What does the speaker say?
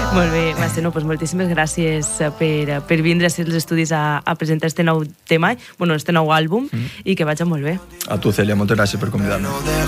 Molt bé, Mercè, no, doncs moltíssimes gràcies per vindre a ser els estudis a presentar este nou tema, bueno, este nou àlbum, i que vagi molt bé. A tu, Cèlia, moltes gràcies per convidar-me.